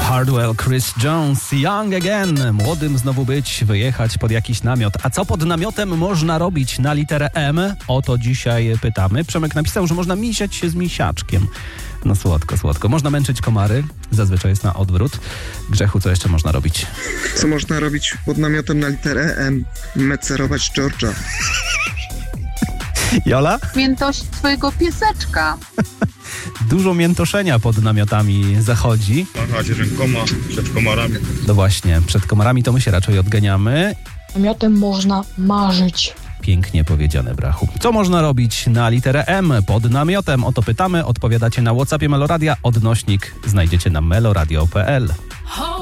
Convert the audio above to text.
Hardwell, Chris Jones, Young Again. Młodym znowu być, wyjechać pod jakiś namiot. A co pod namiotem można robić na literę M? O to dzisiaj pytamy. Przemek napisał, że można misiać się z misiaczkiem. No słodko, słodko. Można męczyć komary, zazwyczaj jest na odwrót. Grzechu, co jeszcze można robić? Co można robić pod namiotem na literę M? Mecerować George'a. Jola? Świętość twojego pieseczka. Dużo miętoszenia pod namiotami zachodzi. Machać rękoma przed komarami. No właśnie, przed komarami to my się raczej odganiamy. Namiotem można marzyć. Pięknie powiedziane, Brachu. Co można robić na literę M pod namiotem? O to pytamy. Odpowiadacie na WhatsAppie Meloradia. Odnośnik znajdziecie na meloradio.pl.